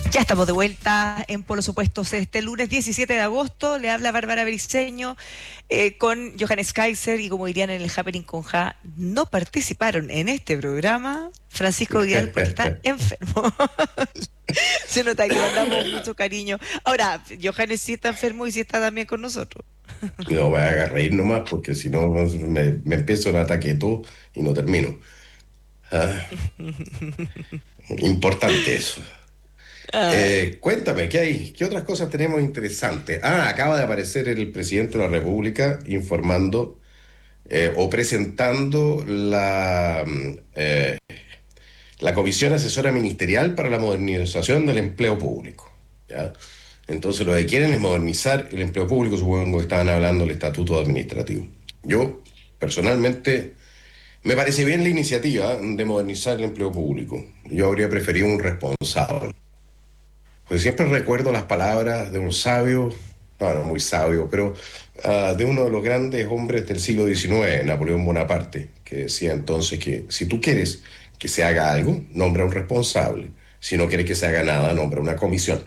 Ya estamos de vuelta en Polos Opuestos este lunes 17 de agosto. Le habla Bárbara Briceño con Johannes Kaiser y como dirían en el Happening con Ja, no participaron en este programa Francisco Vidal porque está enfermo. Se nota que le mandamos mucho cariño. Ahora, Johannes sí está enfermo y sí está también con nosotros. No me haga reír nomás, porque si no me empiezo un ataque de todo y no termino. Ah, importante eso. Ay, Cuéntame, ¿qué hay? ¿Qué otras cosas tenemos interesantes? Acaba de aparecer el presidente de la República informando o presentando la Comisión Asesora Ministerial para la Modernización del Empleo Público. ¿Ya? Entonces, lo que quieren es modernizar el empleo público, supongo que estaban hablando del estatuto administrativo. Yo, personalmente, me parece bien la iniciativa de modernizar el empleo público. Yo habría preferido un responsable. Pues siempre recuerdo las palabras de un sabio, no muy sabio, pero de uno de los grandes hombres del siglo XIX, Napoleón Bonaparte, que decía entonces que si tú quieres que se haga algo, nombra un responsable. Si no quieres que se haga nada, nombra una comisión.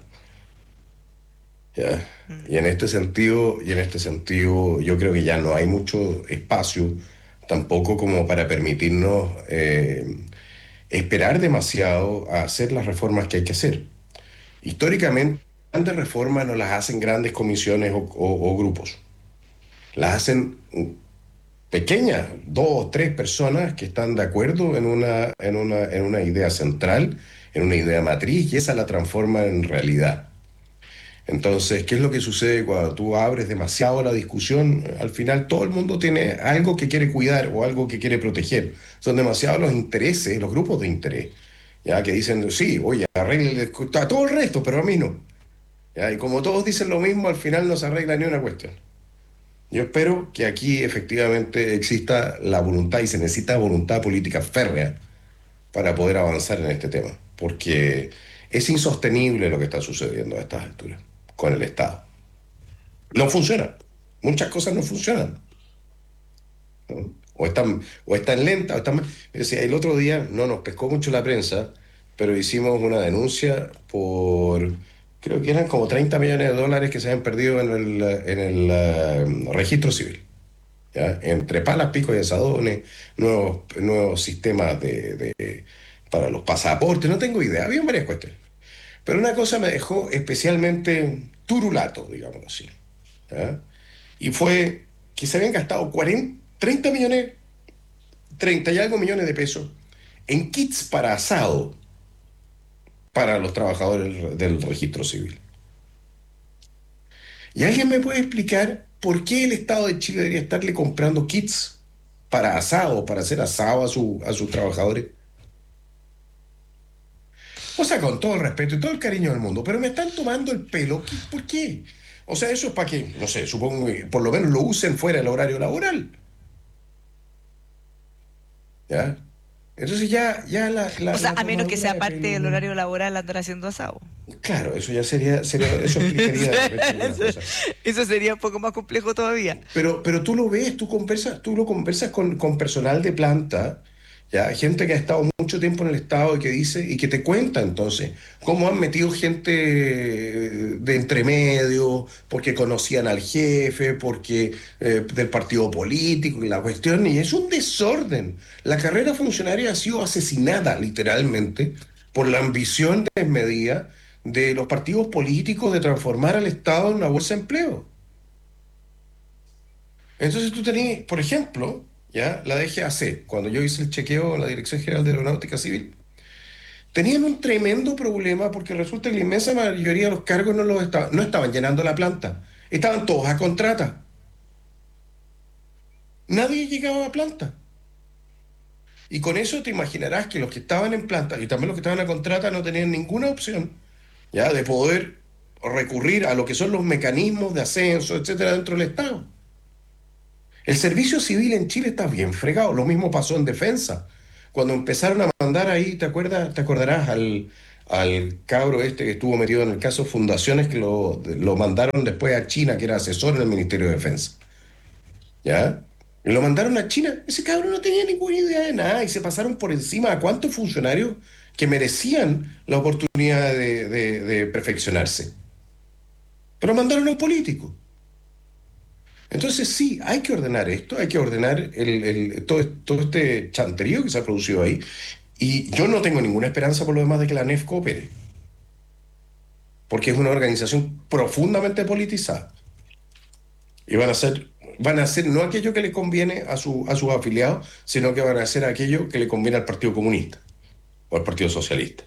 ¿Ya? Y en este sentido, yo creo que ya no hay mucho espacio tampoco como para permitirnos esperar demasiado a hacer las reformas que hay que hacer. Históricamente, grandes reformas no las hacen grandes comisiones o grupos. Las hacen pequeñas, dos o tres personas que están de acuerdo en una idea central, en una idea matriz, y esa la transforma en realidad. Entonces, ¿qué es lo que sucede cuando tú abres demasiado la discusión? Al final todo el mundo tiene algo que quiere cuidar o algo que quiere proteger. Son demasiados los intereses, los grupos de interés, ya que dicen, sí, oye, arregle a todo el resto, pero a mí no. ¿Ya? Y como todos dicen lo mismo, al final no se arregla ni una cuestión. Yo espero que aquí efectivamente exista la voluntad y se necesita voluntad política férrea para poder avanzar en este tema, porque es insostenible lo que está sucediendo a estas alturas con el Estado. No funciona. Muchas cosas no funcionan, ¿no? O están lentas, o están mal. El otro día no nos pescó mucho la prensa, pero hicimos una denuncia por, creo que eran como 30 millones de dólares que se habían perdido en el registro civil. ¿Ya? Entre palas, picos y asadones, nuevos sistemas para los pasaportes, no tengo idea, había varias cuestiones. Pero una cosa me dejó especialmente turulato, digamos así. ¿Ya? Y fue que se habían gastado 30 millones, 30 y algo millones de pesos en kits para asado para los trabajadores del registro civil. ¿Y alguien me puede explicar por qué el Estado de Chile debería estarle comprando kits para asado, para hacer asado a sus trabajadores? O sea, con todo el respeto y todo el cariño del mundo, pero me están tomando el pelo. ¿Por qué? O sea, eso es para que, no sé, supongo que por lo menos lo usen fuera del horario laboral. ¿Ya? Entonces ya o sea, la a menos que tomadura sea de parte pelo, del ¿no? horario laboral andar haciendo asado. Claro, eso ya eso explicaría de repente algunas Eso cosas. eso sería un poco más complejo todavía. Pero tú lo ves, tú lo conversas con personal de planta, ya, gente que ha estado mucho tiempo en el Estado y que dice, y que te cuenta entonces, cómo han metido gente de entremedio, porque conocían al jefe, porque del partido político y la cuestión, y es un desorden. La carrera funcionaria ha sido asesinada, literalmente, por la ambición desmedida de los partidos políticos de transformar al Estado en una bolsa de empleo. Entonces tú tenías, por ejemplo, ya la DGAC, cuando yo hice el chequeo en la Dirección General de Aeronáutica Civil, tenían un tremendo problema porque resulta que la inmensa mayoría de los cargos no estaban llenando la planta, estaban todos a contrata. Nadie llegaba a planta. Y con eso te imaginarás que los que estaban en planta y también los que estaban a contrata no tenían ninguna opción ya de poder recurrir a lo que son los mecanismos de ascenso, etcétera, dentro del Estado. El servicio civil en Chile está bien fregado. Lo mismo pasó en defensa. Cuando empezaron a mandar ahí, ¿te acuerdas? ¿Te acordarás al cabro este que estuvo metido en el caso Fundaciones que lo mandaron después a China, que era asesor en el Ministerio de Defensa? ¿Ya? Y lo mandaron a China. Ese cabro no tenía ninguna idea de nada y se pasaron por encima a cuántos funcionarios que merecían la oportunidad de perfeccionarse. Pero mandaron a un político. Entonces sí, hay que ordenar esto, hay que ordenar todo este chanterío que se ha producido ahí. Y yo no tengo ninguna esperanza por lo demás de que la ANEF coopere, porque es una organización profundamente politizada. Y van a hacer no aquello que le conviene a sus afiliados, sino que van a hacer aquello que le conviene al Partido Comunista o al Partido Socialista.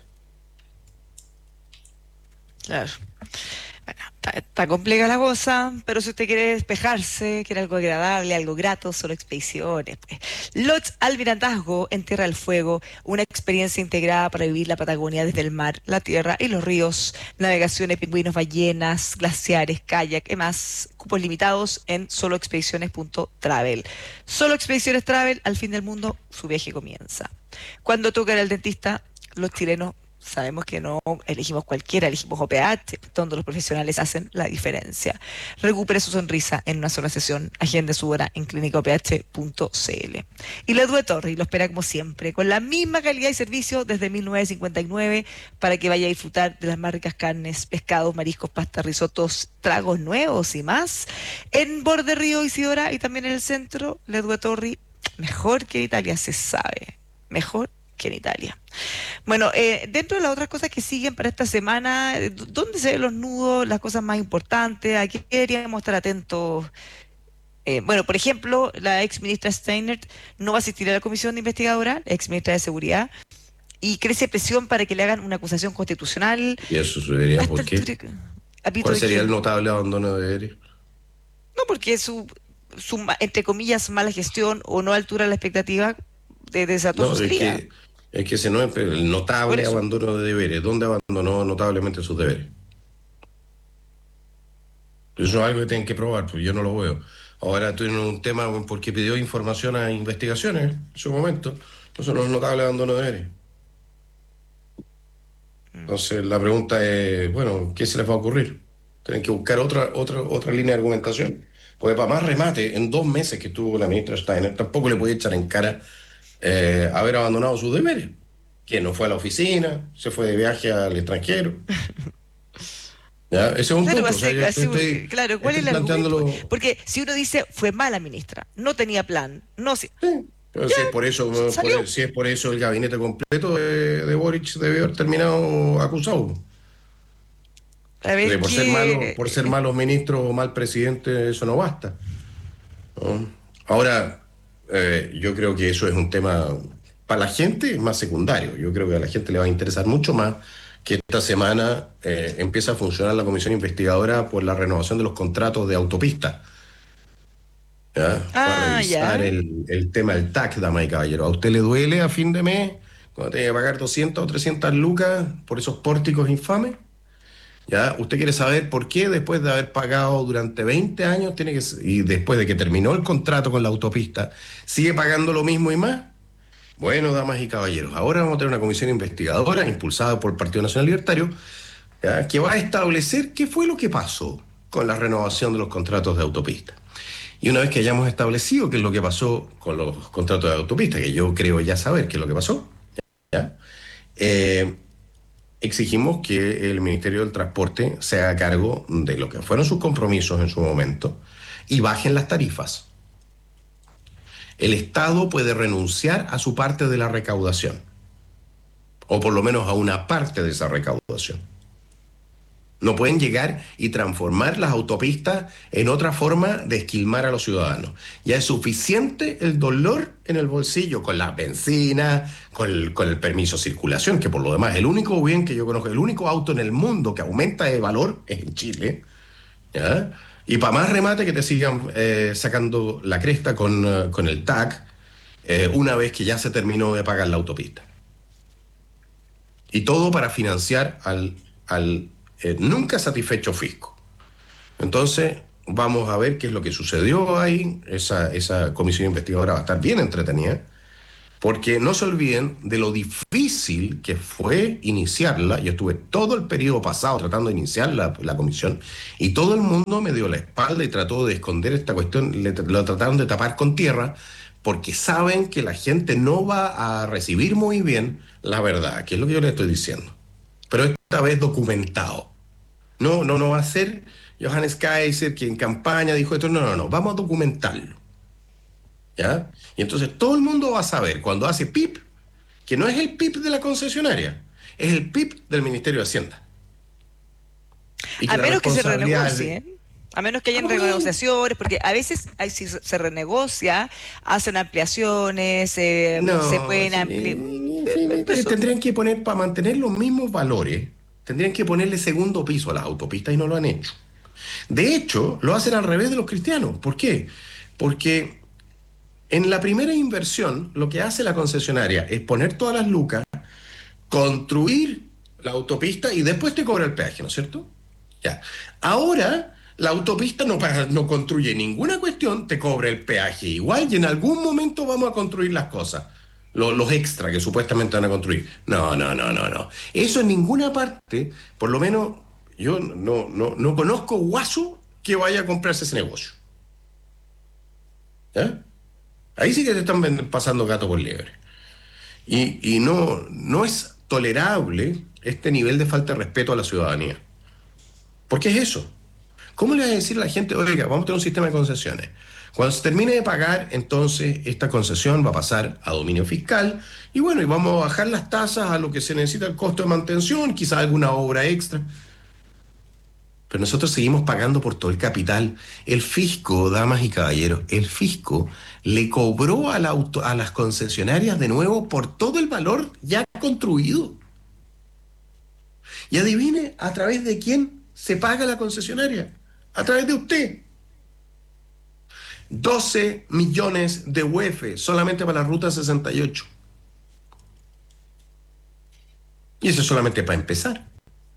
Claro. Bueno, está compleja la cosa, pero si usted quiere despejarse, quiere algo agradable, algo grato, solo expediciones, pues. Lodge Almirantazgo en Tierra del Fuego, una experiencia integrada para vivir la Patagonia desde el mar, la tierra y los ríos, navegación de pingüinos, ballenas, glaciares, kayak y más. Cupos limitados en soloexpediciones.travel. Solo Expediciones Travel, al fin del mundo, su viaje comienza. Cuando toca ir al dentista, los chilenos sabemos que no elegimos cualquiera, elegimos OPH, donde los profesionales hacen la diferencia. Recupere su sonrisa en una sola sesión. Agende su hora en clínicaoph.cl. Y la Due Torri lo espera como siempre, con la misma calidad y servicio desde 1959, para que vaya a disfrutar de las más ricas carnes, pescados, mariscos, pastas, risotos, tragos nuevos y más. En Borde Río Isidora y también en el centro, la Due Torri, mejor que en Italia, se sabe. Mejor que en Italia. Bueno, dentro de las otras cosas que siguen para esta semana, ¿dónde se ven los nudos, las cosas más importantes? ¿A qué deberíamos estar atentos? Bueno, por ejemplo, la ex ministra Steiner no va a asistir a la comisión de investigadora, la ex ministra de Seguridad, y crece presión para que le hagan una acusación constitucional. ¿Y eso sucedería A esta por qué? altura, ¿a pito ¿Cuál de sería el quién? notable abandono de deberes? No, porque entre comillas, mala gestión o no altura a la expectativa desató su No, salida. es que ese no es el Por notable eso. abandono de deberes. ¿Dónde abandonó notablemente sus deberes? Eso es algo que tienen que probar, porque yo no lo veo. Ahora tienen un tema porque pidió información a investigaciones en su momento. Eso no es notable abandono de deberes. Mm. Entonces la pregunta es, bueno, ¿qué se les va a ocurrir? Tienen que buscar otra línea de argumentación. Porque para más remate, en 2 meses que estuvo la ministra Steiner, tampoco le puede echar en cara haber abandonado sus deberes. Que no fue a la oficina, se fue de viaje al extranjero. ¿Ya? Ese es un Claro, punto. O sea, yo claro, ¿cuál es estoy el argumento? planteándolo. Porque si uno dice fue mala ministra, no tenía plan, no sé, Sí. Pero ya si es por eso, salió. si es por eso el gabinete completo de Boric debió haber terminado acusado. A ver Porque qué. por ser malos ministros o mal presidente, eso no basta. ¿No? Ahora, yo creo que eso es un tema para la gente es más secundario. Yo creo que a la gente le va a interesar mucho más que esta semana empieza a funcionar la comisión investigadora por la renovación de los contratos de autopista. ¿Ya? Para Ah, revisar ya. el tema del TAC, dama y caballero. ¿A usted le duele a fin de mes cuando tiene que pagar 200 o 300 lucas por esos pórticos infames? ¿Ya? ¿Usted quiere saber por qué después de haber pagado durante 20 años y después de que terminó el contrato con la autopista, sigue pagando lo mismo y más? Bueno, damas y caballeros, ahora vamos a tener una comisión investigadora impulsada por el Partido Nacional Libertario, ¿ya? Que va a establecer qué fue lo que pasó con la renovación de los contratos de autopista. Y una vez que hayamos establecido qué es lo que pasó con los contratos de autopista, que yo creo ya saber qué es lo que pasó, ¿ya? Eh, Exigimos que el Ministerio del Transporte se haga cargo de lo que fueron sus compromisos en su momento y bajen las tarifas. El Estado puede renunciar a su parte de la recaudación, o por lo menos a una parte de esa recaudación. No pueden llegar y transformar las autopistas en otra forma de esquilmar a los ciudadanos. Ya es suficiente el dolor en el bolsillo con la benzina, con el permiso de circulación, que por lo demás el único bien que yo conozco, el único auto en el mundo que aumenta de valor es en Chile. ¿Ya? Y para más remate que te sigan sacando la cresta con el TAC una vez que ya se terminó de pagar la autopista. Y todo para financiar al nunca satisfecho fisco. Entonces, vamos a ver qué es lo que sucedió ahí. Esa comisión investigadora va a estar bien entretenida, porque no se olviden de lo difícil que fue iniciarla. Yo estuve todo el periodo pasado tratando de iniciar la comisión y todo el mundo me dio la espalda y trató de esconder esta cuestión, lo trataron de tapar con tierra, porque saben que la gente no va a recibir muy bien la verdad, que es lo que yo le estoy diciendo. Pero esta vez documentado. No va a ser Johannes Kaiser que en campaña dijo esto, no, vamos a documentarlo, ¿ya? Y entonces todo el mundo va a saber cuando hace PIP que no es el PIP de la concesionaria, es el PIP del Ministerio de Hacienda. Y que A la menos que se responsabilidad es de... renegocien, a menos que hayan Bueno, renegociaciones, porque a veces si se renegocia, hacen ampliaciones, se no, pueden sí, ampliar. en fin, Eso. tendrían que poner, para mantener los mismos valores, tendrían que ponerle segundo piso a las autopistas y no lo han hecho. De hecho, lo hacen al revés de los cristianos. ¿Por qué? Porque en la primera inversión, lo que hace la concesionaria es poner todas las lucas, construir la autopista y después te cobra el peaje, ¿no es cierto? Ya. Ahora, la autopista no construye ninguna cuestión, te cobra el peaje igual y en algún momento vamos a construir las cosas. Los extras que supuestamente van a construir. No. Eso en ninguna parte, por lo menos yo no conozco guaso que vaya a comprarse ese negocio. ¿Ya? Ahí sí que te están pasando gato por liebre. Y no es tolerable este nivel de falta de respeto a la ciudadanía. ¿Por qué es eso? ¿Cómo le vas a decir a la gente, oiga, vamos a tener un sistema de concesiones? Cuando se termine de pagar, entonces esta concesión va a pasar a dominio fiscal y bueno, y vamos a bajar las tasas a lo que se necesita el costo de mantención, quizás alguna obra extra. Pero nosotros seguimos pagando por todo el capital. El fisco, damas y caballeros, el fisco le cobró a las concesionarias de nuevo por todo el valor ya construido. Y adivine a través de quién se paga la concesionaria. A través de usted. 12 millones de UF solamente para la ruta 68. Y eso es solamente para empezar.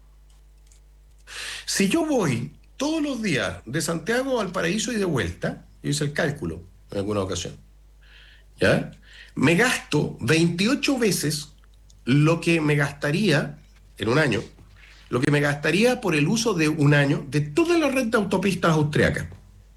Si yo voy todos los días de Santiago al Paraíso y de vuelta, yo hice el cálculo en alguna ocasión, ¿ya? Me gasto 28 veces lo que me gastaría en un año, lo que me gastaría por el uso de un año de toda la red de autopistas austriacas.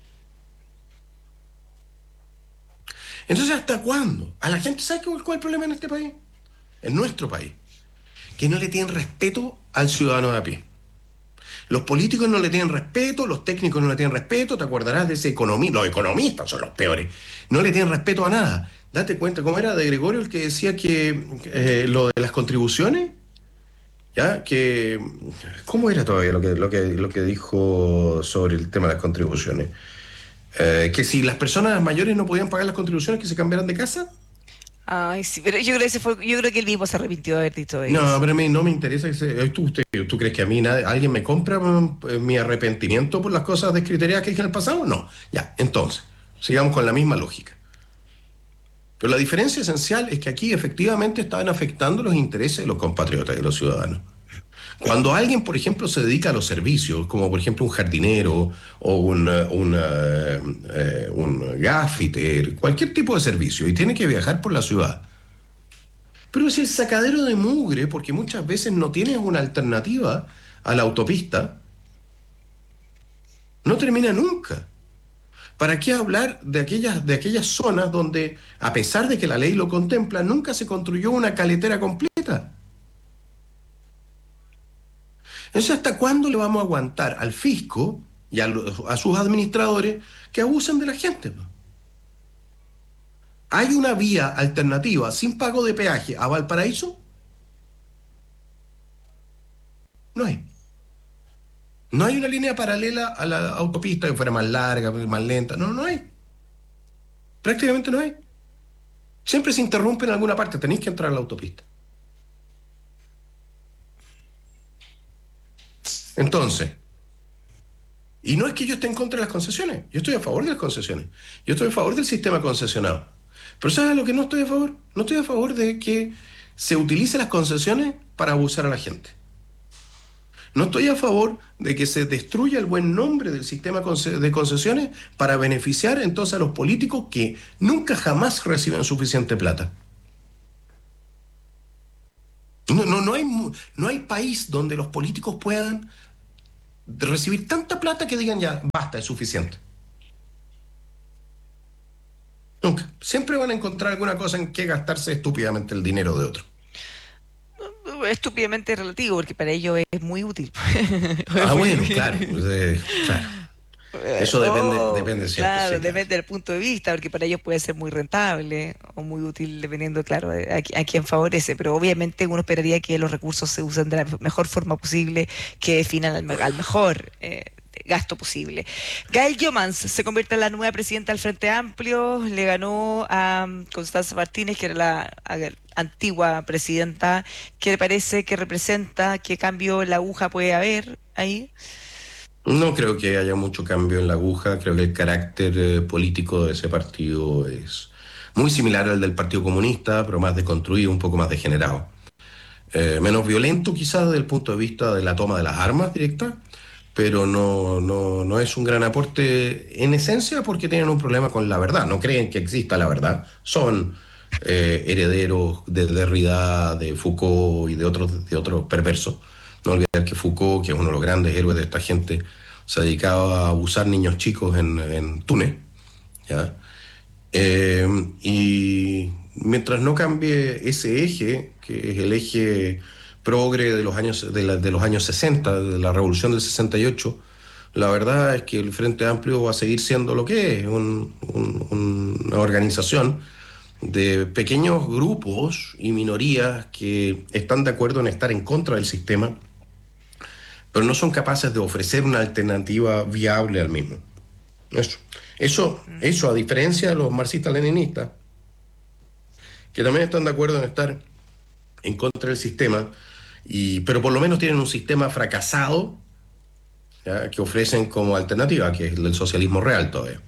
Entonces, ¿hasta cuándo? A la gente, ¿sabe cuál es el problema en este país? En nuestro país. Que no le tienen respeto al ciudadano de a pie. Los políticos no le tienen respeto, los técnicos no le tienen respeto, te acordarás de ese economista, los economistas son los peores, no le tienen respeto a nada. Date cuenta, ¿cómo era de Gregorio el que decía que lo de las contribuciones? ¿Ya? ¿Cómo era todavía lo que dijo sobre el tema de las contribuciones? Que si las personas mayores no podían pagar las contribuciones, que se cambiaran de casa. Ay, sí, pero yo creo que él mismo se arrepintió de haber dicho No, eso. pero a mí no me interesa ¿tú crees que a mí alguien me compra mi arrepentimiento por las cosas descriteriadas que dije en el pasado? No. Ya, entonces, sigamos con la misma lógica. Pero la diferencia esencial es que aquí efectivamente estaban afectando los intereses de los compatriotas y de los ciudadanos. Cuando alguien, por ejemplo, se dedica a los servicios, como por ejemplo un jardinero o un gaffiter, cualquier tipo de servicio, y tiene que viajar por la ciudad, pero si el sacadero de mugre, porque muchas veces no tienes una alternativa a la autopista, no termina nunca. ¿Para qué hablar de aquellas zonas donde, a pesar de que la ley lo contempla, nunca se construyó una caletera completa? Entonces, ¿hasta cuándo le vamos a aguantar al fisco y a sus administradores que abusen de la gente? ¿Hay una vía alternativa sin pago de peaje a Valparaíso? No hay. No hay una línea paralela a la autopista que fuera más larga, más lenta. No hay. Prácticamente no hay. Siempre se interrumpe en alguna parte. Tenéis que entrar a la autopista. Entonces, y no es que yo esté en contra de las concesiones. Yo estoy a favor de las concesiones. Yo estoy a favor del sistema concesionado. Pero ¿sabes lo que no estoy a favor? No estoy a favor de que se utilice las concesiones para abusar a la gente. No estoy a favor de que se destruya el buen nombre del sistema de concesiones para beneficiar entonces a los políticos que nunca jamás reciben suficiente plata. No hay país donde los políticos puedan recibir tanta plata que digan ya, basta, es suficiente. Nunca. Siempre van a encontrar alguna cosa en que gastarse estúpidamente el dinero de otro. Estúpidamente relativo, porque para ellos es muy útil. Es Ah, muy bueno, útil. claro. Claro. Eso depende siempre, Claro, sí, claro. depende del punto de vista, porque para ellos puede ser muy rentable o muy útil, dependiendo, claro, a quién favorece. Pero obviamente uno esperaría que los recursos se usen de la mejor forma posible, que definan al mejor gasto posible. Gail Jomans se convierte en la nueva presidenta del Frente Amplio, le ganó a Constanza Martínez, que era la antigua presidenta. ¿Qué le parece que representa? ¿Qué cambio en la aguja puede haber ahí? No creo que haya mucho cambio en la aguja. Creo que el carácter político de ese partido es muy similar al del Partido Comunista, pero más deconstruido, un poco más degenerado. Menos violento quizás desde el punto de vista de la toma de las armas directas, pero no es un gran aporte en esencia porque tienen un problema con la verdad. No creen que exista la verdad. Son herederos de Derrida, de Foucault y de otros perversos. No olvidar que Foucault, que es uno de los grandes héroes de esta gente, se dedicaba a abusar niños chicos en Túnez, ¿ya? Eh, y mientras no cambie ese eje, que es el eje progre de los años 60, de la Revolución del 68, la verdad es que el Frente Amplio va a seguir siendo lo que es, una organización de pequeños grupos y minorías que están de acuerdo en estar en contra del sistema, pero no son capaces de ofrecer una alternativa viable al mismo. Eso. Eso a diferencia de los marxistas-leninistas, que también están de acuerdo en estar en contra del sistema, pero por lo menos tienen un sistema fracasado, ¿ya?, que ofrecen como alternativa, que es el del socialismo real todavía.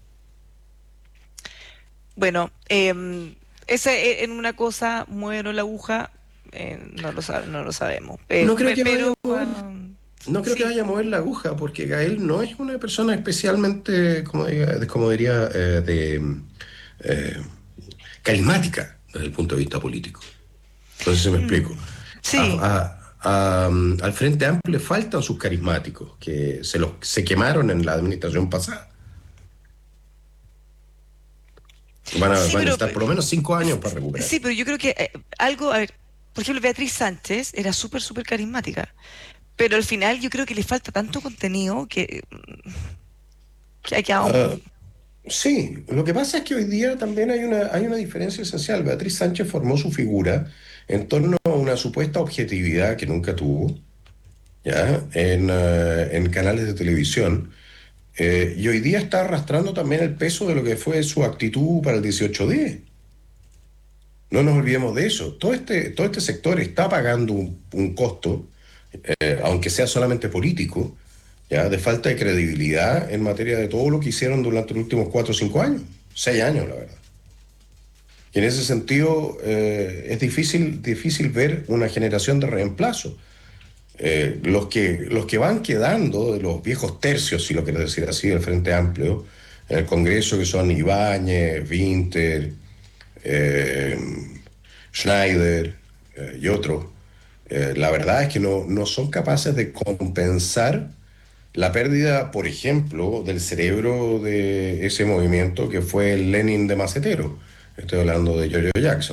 Bueno, en una cosa mueve la aguja, no lo sabemos. No creo que vaya a mover, no creo que Sí, vaya a mover la aguja, porque Gael no es una persona especialmente, como diría, eh, carismática desde el punto de vista político. No sé si me explico. sí. Al Frente Amplio le faltan sus carismáticos, que se quemaron en la administración pasada. Sí, Van a pero, necesitar por lo menos 5 años para recuperar. sí, pero yo creo que algo, a ver, por ejemplo, Beatriz Sánchez era súper, súper carismática, pero al final yo creo que le falta tanto contenido que ha quedado Ah, sí, lo que pasa es que hoy día también hay una diferencia esencial. Beatriz Sánchez formó su figura en torno a una supuesta objetividad que nunca tuvo, ¿ya?, en canales de televisión. Y hoy día está arrastrando también el peso de lo que fue su actitud para el 18-10. No nos olvidemos de eso. Todo este sector está pagando un costo, aunque sea solamente político, ya, de falta de credibilidad en materia de todo lo que hicieron durante los últimos 4 o 5 años, 6 años, la verdad. Y en ese sentido, es difícil ver una generación de reemplazo. Los que van quedando de los viejos tercios, si lo quieres decir así, del Frente Amplio, en el Congreso, que son Ibáñez, Winter, eh, Schneider y otros, la verdad es que no son capaces de compensar la pérdida, por ejemplo, del cerebro de ese movimiento que fue el Lenin de Macetero. Estoy hablando de Giorgio Jackson,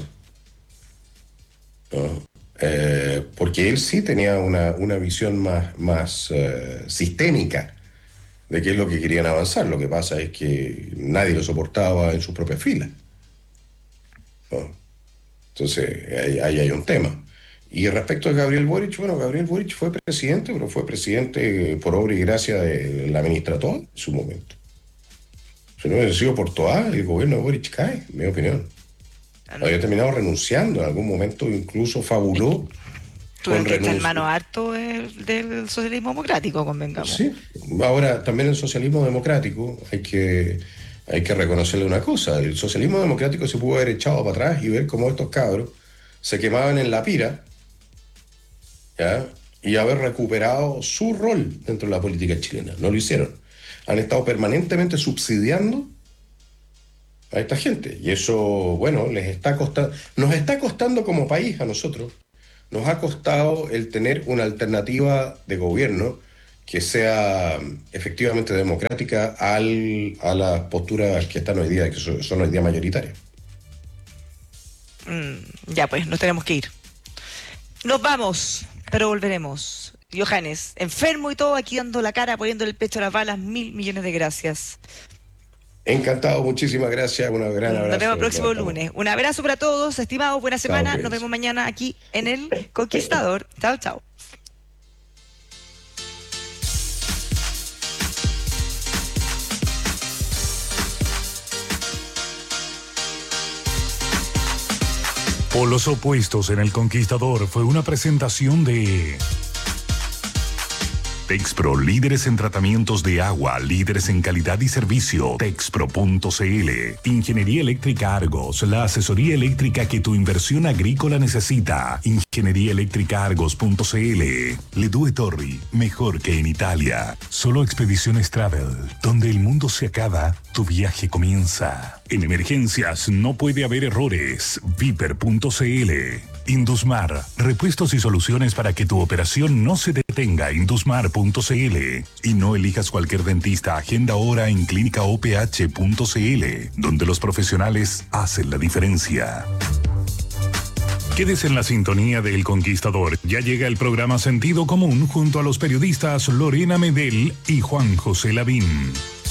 ¿no? Porque él sí tenía una visión más sistémica de qué es lo que querían avanzar. Lo que pasa es que nadie lo soportaba en sus propias filas, ¿no? Entonces, ahí hay un tema. Y respecto a Gabriel Boric, bueno, Gabriel Boric fue presidente, pero fue presidente por obra y gracia de la ministra Toa en su momento. Si no hubiese sido por Toa, el gobierno de Boric cae, en mi opinión. Había terminado renunciando, en algún momento incluso fabuló con tuvieron que echar renuncia. mano harto del socialismo democrático, convengamos. Sí, ahora también el socialismo democrático, hay que reconocerle una cosa, el socialismo democrático se pudo haber echado para atrás y ver cómo estos cabros se quemaban en la pira, ¿ya?, y haber recuperado su rol dentro de la política chilena. No lo hicieron. Han estado permanentemente subsidiando a esta gente. Y eso, bueno, nos está costando como país a nosotros. Nos ha costado el tener una alternativa de gobierno que sea efectivamente democrática a las posturas que están hoy día, que son hoy día mayoritarias. Ya pues, nos tenemos que ir. Nos vamos, pero volveremos. Johannes, enfermo y todo, aquí dando la cara, poniendo el pecho a las balas, 1.000 millones de gracias. Encantado, muchísimas gracias, un gran abrazo. Nos vemos el próximo lunes. Un abrazo para todos, estimados, buena semana. Chao, nos vemos mañana aquí en El Conquistador. Chao, chao. Polos opuestos en El Conquistador fue una presentación de Texpro, líderes en tratamientos de agua, líderes en calidad y servicio. Texpro.cl. Ingeniería Eléctrica Argos, la asesoría eléctrica que tu inversión agrícola necesita. Ingeniería Eléctrica Argos.cl. Le Due Torri, mejor que en Italia. Solo Expediciones Travel, donde el mundo se acaba, tu viaje comienza. En emergencias no puede haber errores. Viper.cl. Indusmar, repuestos y soluciones para que tu operación no se detenga. Indusmar.cl. Y no elijas cualquier dentista, agenda ahora en clínicaoph.cl, donde los profesionales hacen la diferencia. Quédese en la sintonía de El Conquistador. Ya llega el programa Sentido Común junto a los periodistas Lorena Medel y Juan José Lavín.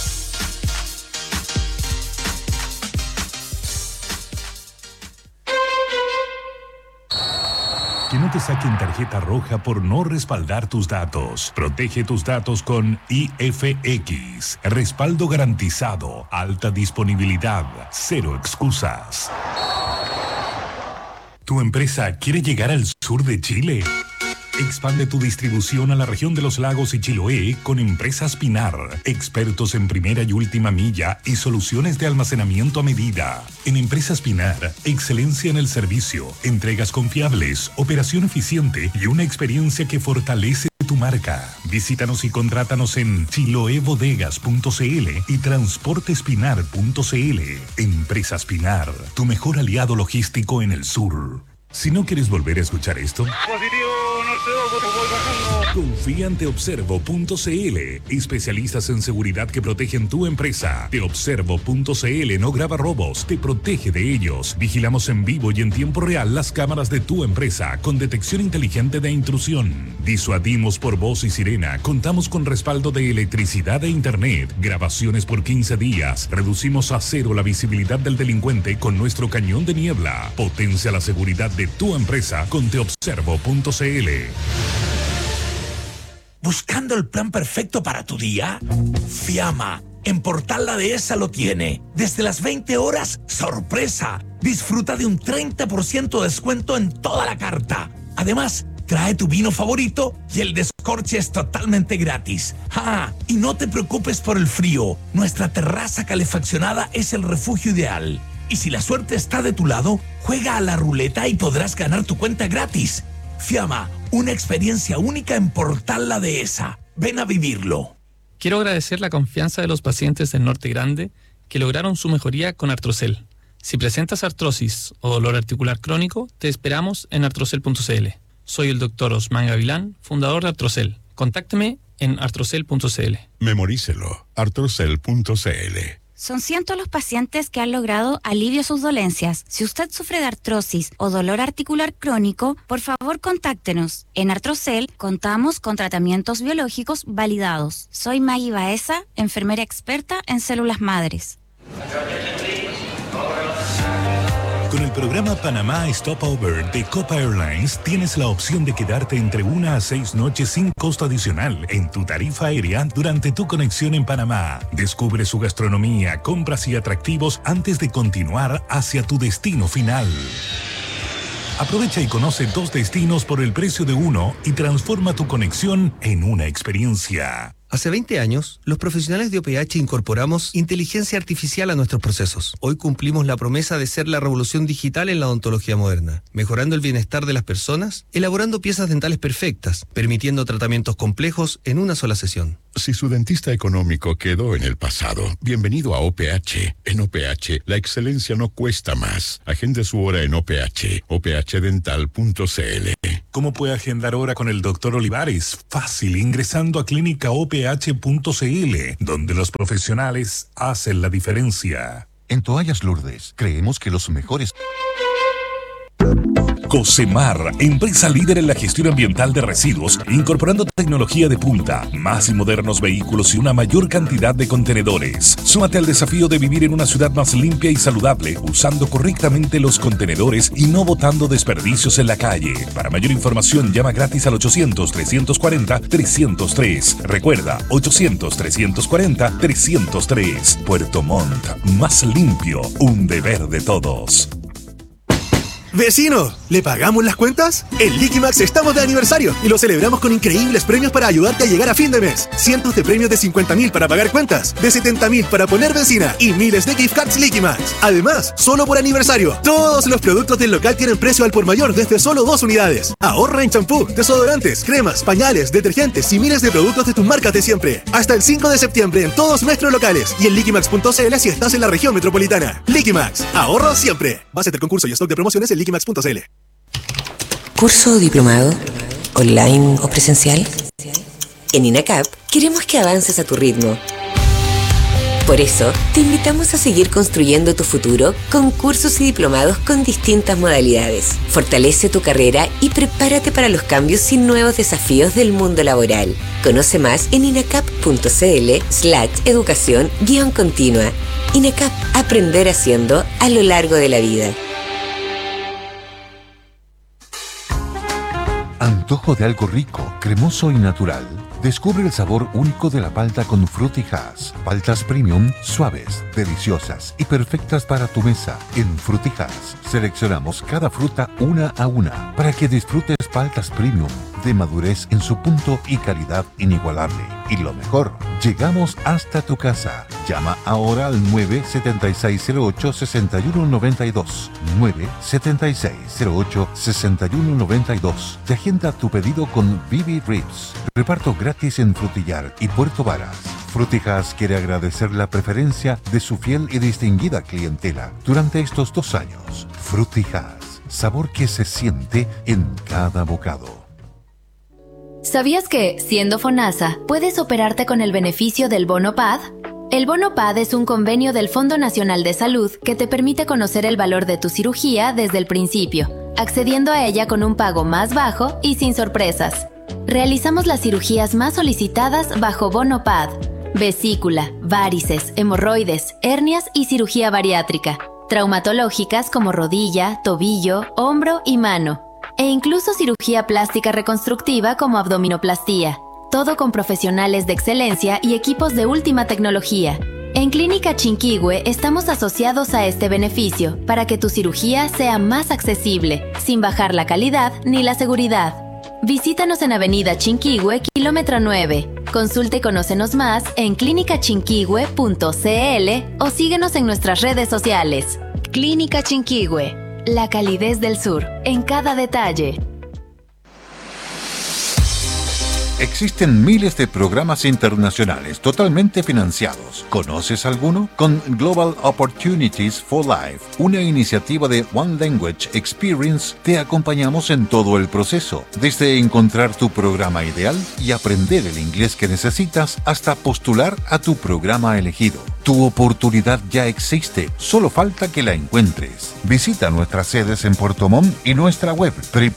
Que no te saquen tarjeta roja por no respaldar tus datos. Protege tus datos con IFX. Respaldo garantizado, alta disponibilidad, cero excusas. ¿Tu empresa quiere llegar al sur de Chile? Expande tu distribución a la región de los lagos y Chiloé con Empresas Pinar, expertos en primera y última milla y soluciones de almacenamiento a medida. En Empresas Pinar, excelencia en el servicio, entregas confiables, operación eficiente y una experiencia que fortalece tu marca. Visítanos y contrátanos en chiloebodegas.cl y transportespinar.cl. Empresas Pinar, tu mejor aliado logístico en el sur. Si no quieres volver a escuchar esto, confía en teobservo.cl. Especialistas en seguridad que protegen tu empresa. Teobservo.cl no graba robos, te protege de ellos. Vigilamos en vivo y en tiempo real las cámaras de tu empresa con detección inteligente de intrusión. Disuadimos por voz y sirena. Contamos con respaldo de electricidad e internet. Grabaciones por 15 días. Reducimos a cero la visibilidad del delincuente con nuestro cañón de niebla. Potencia la seguridad de tu empresa con teobservo.cl. ¿Buscando el plan perfecto para tu día? Fiamma, en Portal La Dehesa lo tiene. Desde las 20 horas, ¡sorpresa! Disfruta de un 30% de descuento en toda la carta. Además, trae tu vino favorito y el descorche es totalmente gratis. Y no te preocupes por el frío. Nuestra terraza calefaccionada es el refugio ideal. Y si la suerte está de tu lado, juega a la ruleta y podrás ganar tu cuenta gratis. Fiamma, una experiencia única en Portal La Dehesa. Ven a vivirlo. Quiero agradecer la confianza de los pacientes del Norte Grande que lograron su mejoría con Artrocel. Si presentas artrosis o dolor articular crónico, te esperamos en artrocel.cl. Soy el Dr. Osman Gavilán, fundador de Artrocel. Contácteme en artrocel.cl. Memorícelo, artrocel.cl. Son cientos los pacientes que han logrado alivio a sus dolencias. Si usted sufre de artrosis o dolor articular crónico, por favor contáctenos. En Artrocel contamos con tratamientos biológicos validados. Soy Maggie Baeza, enfermera experta en células madres. Con el programa Panamá Stopover de Copa Airlines tienes la opción de quedarte entre 1 a 6 noches sin costo adicional en tu tarifa aérea durante tu conexión en Panamá. Descubre su gastronomía, compras y atractivos antes de continuar hacia tu destino final. Aprovecha y conoce 2 destinos por el precio de uno y transforma tu conexión en una experiencia. Hace 20 años, los profesionales de OPH incorporamos inteligencia artificial a nuestros procesos. Hoy cumplimos la promesa de ser la revolución digital en la odontología moderna, mejorando el bienestar de las personas, elaborando piezas dentales perfectas, permitiendo tratamientos complejos en una sola sesión. Si su dentista económico quedó en el pasado, bienvenido a OPH. En OPH, la excelencia no cuesta más. Agende su hora en OPH, ophdental.cl. ¿Cómo puede agendar hora con el Dr. Olivares? Fácil, ingresando a clínicaoph.cl, donde los profesionales hacen la diferencia. En Toallas Lourdes, creemos que los mejores... Cocemar, empresa líder en la gestión ambiental de residuos, incorporando tecnología de punta, más y modernos vehículos y una mayor cantidad de contenedores. Súmate al desafío de vivir en una ciudad más limpia y saludable, usando correctamente los contenedores y no botando desperdicios en la calle. Para mayor información, llama gratis al 800-340-303. Recuerda, 800-340-303. Puerto Montt, más limpio, un deber de todos. ¡Vecino! ¿Le pagamos las cuentas? En Liquimax estamos de aniversario y lo celebramos con increíbles premios para ayudarte a llegar a fin de mes. Cientos de premios de 50.000 para pagar cuentas, de 70.000 para poner benzina y miles de gift cards Liquimax. Además, solo por aniversario, todos los productos del local tienen precio al por mayor desde solo 2 unidades. Ahorra en champú, desodorantes, cremas, pañales, detergentes y miles de productos de tus marcas de siempre. Hasta el 5 de septiembre en todos nuestros locales y en liquimax.cl si estás en la región metropolitana. Liquimax, ahorro siempre. Base del concurso y stock de promociones en liquimax.cl. ¿Curso o diplomado? ¿Online o presencial? En INACAP queremos que avances a tu ritmo. Por eso, te invitamos a seguir construyendo tu futuro con cursos y diplomados con distintas modalidades. Fortalece tu carrera y prepárate para los cambios y nuevos desafíos del mundo laboral. Conoce más en inacap.cl/educación-continua. INACAP, aprender haciendo a lo largo de la vida. Antojo de algo rico, cremoso y natural. Descubre el sabor único de la palta con Frutijas. Paltas premium, suaves, deliciosas y perfectas para tu mesa. En Frutijas seleccionamos cada fruta una a una para que disfrutes paltas premium de madurez en su punto y calidad inigualable. Y lo mejor, llegamos hasta tu casa. Llama ahora al 97608-6192. 97608-6192. Te agenda tu pedido con Vivi Ribs. Reparto gratis en Frutillar y Puerto Varas. Frutijas quiere agradecer la preferencia de su fiel y distinguida clientela durante estos 2 años. Frutijas, sabor que se siente en cada bocado. ¿Sabías que, siendo FONASA, puedes operarte con el beneficio del Bono PAD? El Bono PAD es un convenio del Fondo Nacional de Salud que te permite conocer el valor de tu cirugía desde el principio, accediendo a ella con un pago más bajo y sin sorpresas. Realizamos las cirugías más solicitadas bajo Bono PAD: vesícula, varices, hemorroides, hernias y cirugía bariátrica, traumatológicas como rodilla, tobillo, hombro y mano, e incluso cirugía plástica reconstructiva como abdominoplastía. Todo con profesionales de excelencia y equipos de última tecnología. En Clínica Chinquihue estamos asociados a este beneficio para que tu cirugía sea más accesible, sin bajar la calidad ni la seguridad. Visítanos en Avenida Chinquihue, kilómetro 9. Consulta y conócenos más en clinicachinquihue.cl o síguenos en nuestras redes sociales. Clínica Chinquihue, la calidez del sur, en cada detalle. Existen miles de programas internacionales totalmente financiados. ¿Conoces alguno? Con Global Opportunities for Life, una iniciativa de One Language Experience, te acompañamos en todo el proceso, desde encontrar tu programa ideal y aprender el inglés que necesitas hasta postular a tu programa elegido. Tu oportunidad ya existe, solo falta que la encuentres. Visita nuestras sedes en Puerto Montt y nuestra web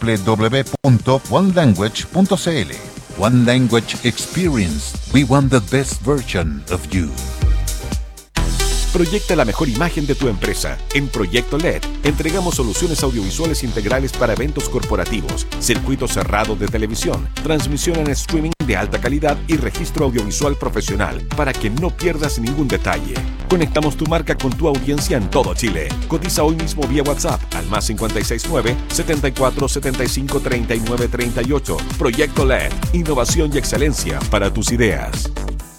www.onelanguage.cl. One Language Experience. We want the best version of you. Proyecta la mejor imagen de tu empresa. En Proyecto LED, entregamos soluciones audiovisuales integrales para eventos corporativos, circuito cerrado de televisión, transmisión en streaming de alta calidad y registro audiovisual profesional para que no pierdas ningún detalle. Conectamos tu marca con tu audiencia en todo Chile. Cotiza hoy mismo vía WhatsApp al +569 74 75 39 38. Proyecto LED, innovación y excelencia para tus ideas.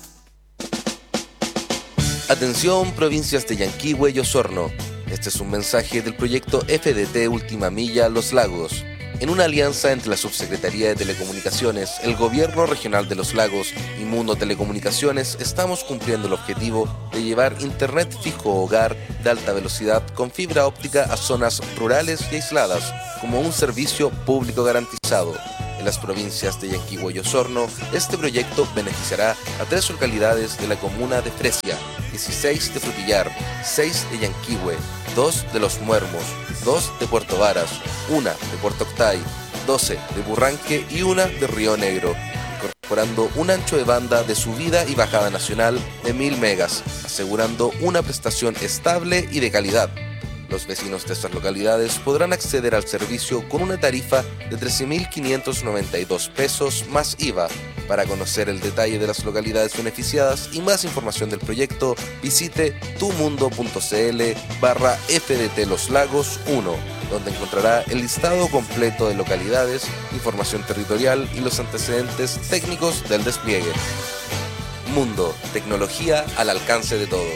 Atención, provincias de Yanquihue y Osorno. Este es un mensaje del proyecto FDT Última Milla Los Lagos. En una alianza entre la Subsecretaría de Telecomunicaciones, el Gobierno Regional de los Lagos y Mundo Telecomunicaciones, estamos cumpliendo el objetivo de llevar Internet fijo hogar de alta velocidad con fibra óptica a zonas rurales y aisladas, como un servicio público garantizado. En las provincias de Yanquihue y Osorno, este proyecto beneficiará a 3 localidades de la comuna de Fresia, 16 de Frutillar, 6 de Yanquihue, 2 de Los Muermos, 2 de Puerto Varas, 1 de Puerto Octay, 12 de Burranque y 1 de Río Negro, incorporando un ancho de banda de subida y bajada nacional de 1000 megas, asegurando una prestación estable y de calidad. Los vecinos de estas localidades podrán acceder al servicio con una tarifa de 13.592 pesos más IVA. Para conocer el detalle de las localidades beneficiadas y más información del proyecto, visite tumundo.cl/FDT Los Lagos 1, donde encontrará el listado completo de localidades, información territorial y los antecedentes técnicos del despliegue. Mundo, tecnología al alcance de todos.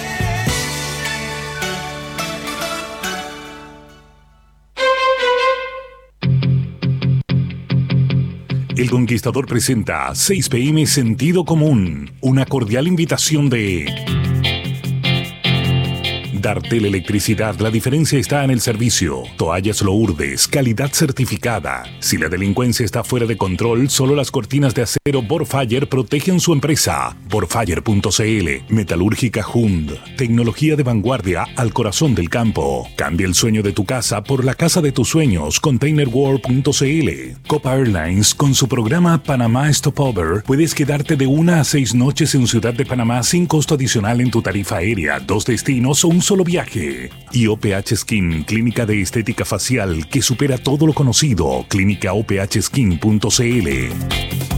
El Conquistador presenta 6 PM Sentido Común, una cordial invitación de Dartel Electricidad. La diferencia está en el servicio. Toallas Lourdes, calidad certificada. Si la delincuencia está fuera de control, solo las cortinas de acero Borfire protegen su empresa. Borfire.cl. Metalúrgica Hund. Tecnología de vanguardia al corazón del campo. Cambia el sueño de tu casa por la casa de tus sueños. ContainerWorld.cl. Copa Airlines, con su programa Panamá Stopover, puedes quedarte de 1 a 6 noches en Ciudad de Panamá sin costo adicional en tu tarifa aérea, 2 destinos o un solo viaje. Y OPH Skin, clínica de estética facial que supera todo lo conocido. ClínicaOPHSkin.cl.